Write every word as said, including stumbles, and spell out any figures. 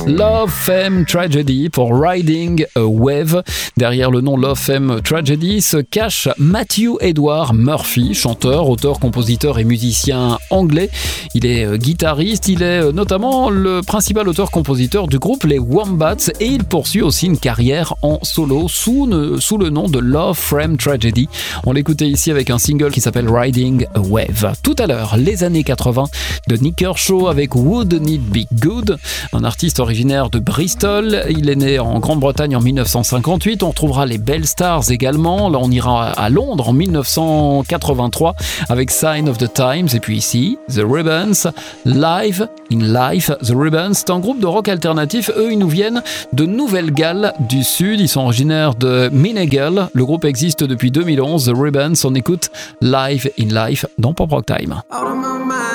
Love, Fame, Tragedy pour Riding a Wave. Derrière le nom Love, Fame, Tragedy se cache Matthew Edward Murphy, chanteur, auteur, compositeur et musicien anglais. Il est guitariste, il est notamment le principal auteur-compositeur du groupe les Wombats et il poursuit aussi une carrière en solo sous, ne, sous le nom de Love, Fame, Tragedy. On l'écoutait ici avec un single qui s'appelle Riding a Wave. Tout à l'heure, les années quatre-vingts de Nick Kershaw avec Wouldn't It Be Good, un artiste originaire de Bristol. Il est né en Grande-Bretagne en dix-neuf cent cinquante-huit. On retrouvera les Bell Stars également. Là, on ira à Londres en dix-neuf cent quatre-vingt-trois avec Sign of the Times. Et puis ici, The Ribbons, Live in Life. The Ribbons, c'est un groupe de rock alternatif. Eux, ils nous viennent de Nouvelle-Galles du Sud. Ils sont originaires de Minegal. Le groupe existe depuis deux mille onze. The Ribbons, on écoute Live in Life dans Pop Rock Time.